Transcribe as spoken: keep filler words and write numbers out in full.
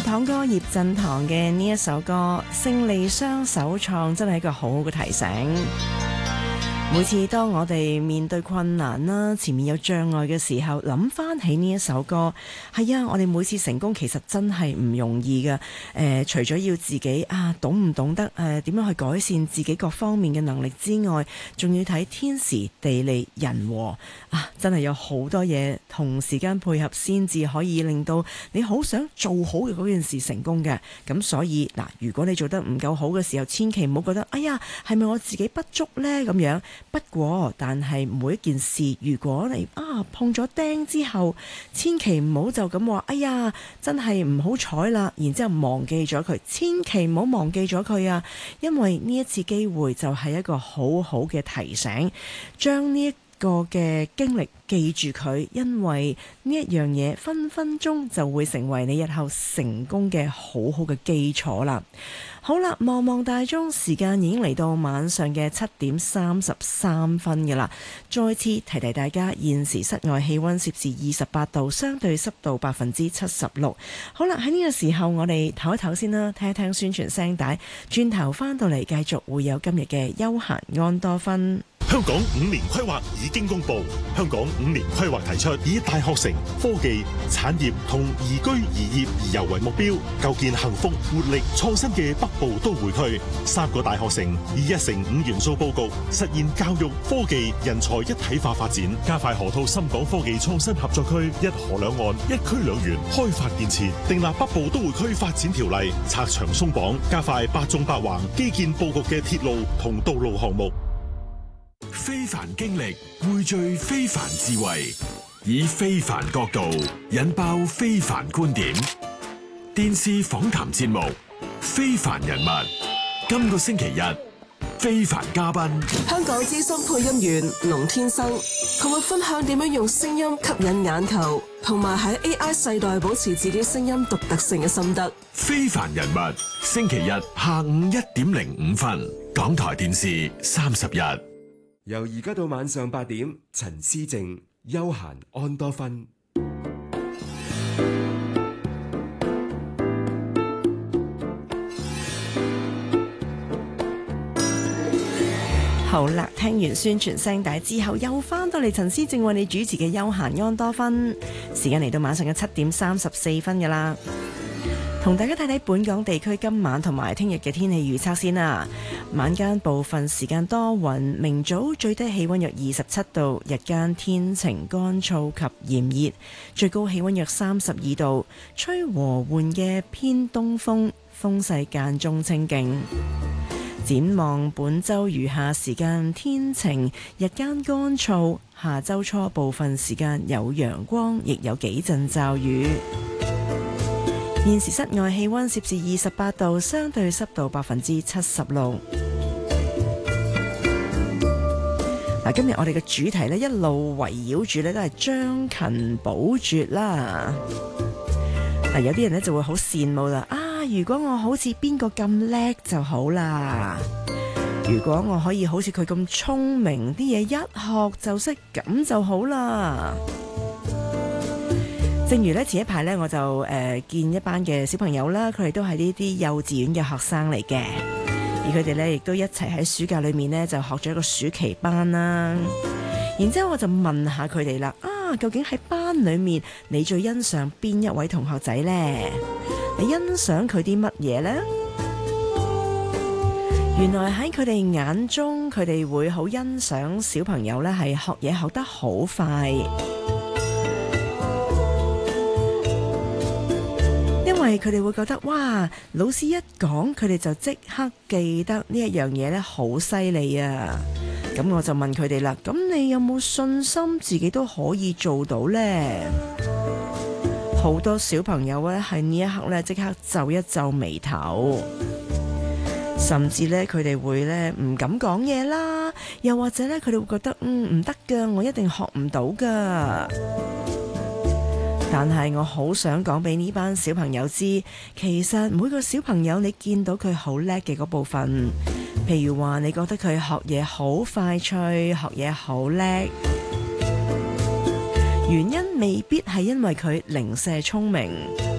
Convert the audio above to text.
堂哥葉振棠嘅呢一首歌《勝利雙手創》真係一個好好嘅提醒。每次當我哋面對困難啦，前面有障礙嘅時候，諗翻起呢一首歌，係啊，我哋每次成功其實真係唔容易㗎。誒、呃，除咗要自己啊懂唔懂得誒點樣去改善自己各方面嘅能力之外，仲要睇天時地利人和啊，真係有好多嘢同時間配合先至可以令到你好想做好嘅嗰件事成功嘅。咁所以嗱，如果你做得唔夠好嘅時候，千祈唔好覺得哎呀，係咪我自己不足呢？咁樣。不過，但係每一件事，如果你啊碰咗釘之後，千祈唔好就咁話，哎呀，真係唔好彩啦，然之後忘記咗佢，千祈唔好忘記咗佢啊！因為呢一次機會就係一個好好嘅提醒，將呢一個嘅經歷記住佢，因為呢一樣嘢分分鐘就會成為你日後成功嘅好好嘅基礎啦。好啦，望望大鐘，時間已經嚟到晚上嘅七點三十三分嘅啦。再次提提大家，現時室外氣溫攝氏二十八度，相對濕度百分之七十六。好啦，喺呢個時候我哋唞一唞先啦，聽一聽宣傳聲帶，轉頭翻到嚟繼續會有今日嘅休閒安多芬。 香港五年規劃已經公布，香港五年規劃提出以大學城、科技、產業同宜居宜業宜遊為目標，構建幸福、活力、創新嘅北部都會區。三個大學城以一城五元素佈局，實現教育、科技、人才一體化發展，加快河套深港科技創新合作區，一河兩岸、一區兩園開發建設，訂立北部都會區發展條例，拆牆鬆綁，加快八縱八橫基建佈局嘅鐵路同道路項目。 非凡經歷匯聚非凡智慧，以非凡角度引爆非凡觀點。電視訪談節目《非凡人物》，今個星期日非凡嘉賓香港資深配音員龍天生，佢會分享點樣用聲音吸引眼球，同埋喺 A I 世代保持自己聲音獨特性嘅心得。 非凡人物，星期日下午一點零五分，港台電視三十日。 由而家到晚上八點，陳思靜休閒安多芬。 好啦，聽完宣傳聲帶之後，又翻到嚟陳思靜為你主持嘅休閒安多芬。時間嚟到晚上嘅七點三十四分噶啦。同大家睇睇本港地區今晚同埋聽日嘅天氣預測先啦。晚間部分時間多雲，明早最低氣溫約二十七度，日間天晴乾燥及炎熱，最高氣溫約三十二度，吹和緩嘅偏東風，風勢間中清勁。展望本週餘下時間天晴，日間乾燥，下週初部分時間有陽光，亦有幾陣驟雨。現時室外氣溫攝氏二十八度，相對濕度百分之七十六。嗱，今日我哋嘅主題呢，一路圍繞住呢都係將勤補拙啦。嗱，有啲人呢就會好羨慕啦，啊，如果我好似邊個咁叻就好啦，如果我可以好似佢咁聰明，啲嘢一學就識，咁就好啦。正如咧前一排咧，我就誒、呃、見一班嘅小朋友啦，佢哋都係呢啲幼稚園嘅學生嚟嘅，而佢哋咧亦都一齊喺暑假裏面咧就學咗一個暑期班啦。然之後我就問下佢哋啦，啊，究竟喺班裏面你最欣賞邊一位同學仔呢？你欣賞佢啲乜嘢呢？原來喺佢哋眼中，佢哋會好欣賞小朋友咧係學嘢學得好快。因為佢哋會覺得哇，老師一講，佢哋就即刻記得呢一樣嘢咧，好犀利啊！咁我就問佢哋啦，咁你有冇信心自己都可以做到呢？好多小朋友咧喺呢一刻咧即刻皺一皺眉頭，甚至咧佢哋會咧唔敢講嘢啦，又或者咧佢哋會覺得嗯唔得噶，我一定學唔到噶。但係我好想講俾呢班小朋友知，其實每個小朋友你見到佢好叻嘅嗰部分，譬如話你覺得佢學嘢好快脆，學嘢好叻，原因未必係因為佢零舍聰明，